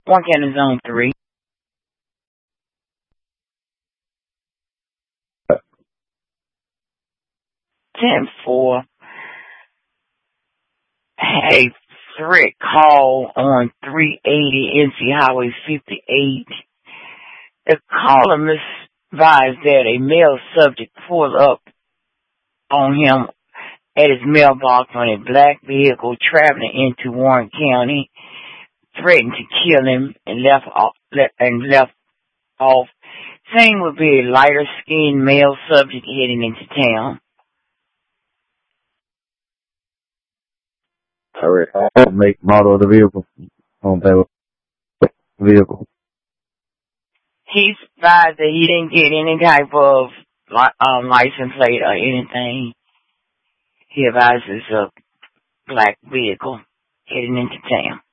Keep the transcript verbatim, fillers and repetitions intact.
Warren County Zone three. ten four. Hey, threat call on three eighty N C Highway fifty-eight. The caller advised that a male subject pulled up on him at his mailbox on a black vehicle traveling into Warren County, threatened to kill him and left off, and left off. Saying would be a lighter skinned male subject heading into town. All right. I'll make model of the vehicle. On that vehicle. He advised that he didn't get any type of um, license plate or anything. He advised it's a black vehicle heading into town.